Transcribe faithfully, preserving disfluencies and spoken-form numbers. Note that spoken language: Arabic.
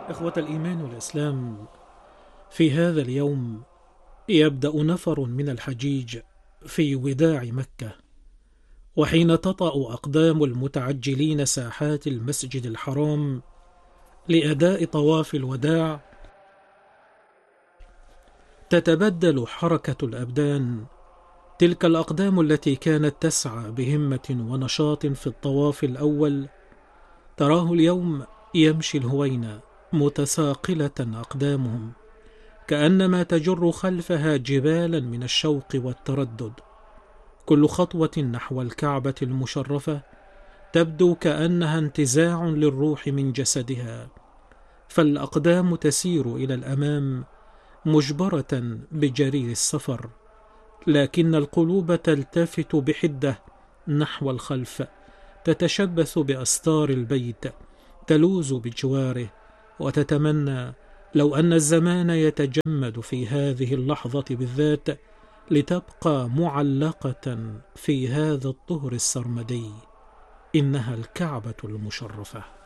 إخوة الإيمان والإسلام، في هذا اليوم يبدأ نفر من الحجيج في وداع مكة، وحين تطأ أقدام المتعجلين ساحات المسجد الحرام لأداء طواف الوداع، تتبدل حركة الأبدان. تلك الأقدام التي كانت تسعى بهمة ونشاط في الطواف الأول، تراه اليوم يمشي الهوينة متساقلة أقدامهم، كأنما تجر خلفها جبالا من الشوق والتردد. كل خطوة نحو الكعبة المشرفة تبدو كأنها انتزاع للروح من جسدها، فالأقدام تسير إلى الأمام مجبرة بجري السفر، لكن القلوب تلتفت بحدة نحو الخلف، تتشبث بأستار البيت، تلوذ بجواره، وتتمنى لو أن الزمان يتجمد في هذه اللحظة بالذات لتبقى معلقة في هذا الطهر السرمدي. إنها الكعبة المشرفة.